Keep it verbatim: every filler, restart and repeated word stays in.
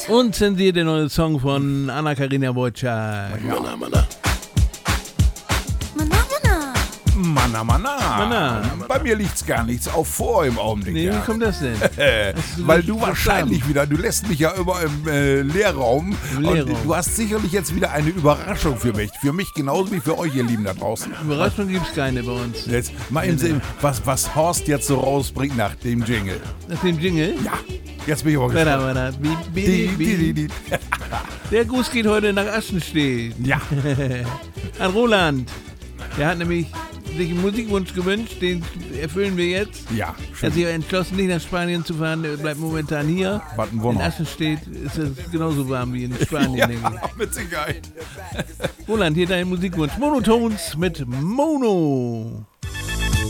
Unzensiert der neue Song von Anna-Karina Wojcik. Manna, manna. Manna, manna. Manna. Bei mir liegt's gar nichts auf vor im Augenblick. Nee, ja. wie kommt das denn? Weil du wahrscheinlich wieder, du lässt mich ja immer im äh, Lehrraum. Im Lehrraum. Und du hast sicherlich jetzt wieder eine Überraschung für mich. Für mich genauso wie für euch, ihr Lieben da draußen. Überraschung gibt's keine bei uns. Jetzt mal im Sinn, was, was Horst jetzt so rausbringt nach dem Jingle. Nach dem Jingle? Ja, jetzt bin ich aber Warte, gespannt. warte. Bi, bi, Die, bi. die, die, die. Der Gruß geht heute nach Aschenstedt. Ja, An Roland. Der hat nämlich sich einen Musikwunsch gewünscht, den erfüllen wir jetzt. ja, Er hat schön. sich entschlossen, nicht nach Spanien zu fahren, er bleibt momentan hier. Was ein In Wunder. Aschenstedt ist es genauso warm wie in Spanien, Ja, denke ich. mit Sicherheit. Roland, hier dein Musikwunsch. Monotones mit Mono.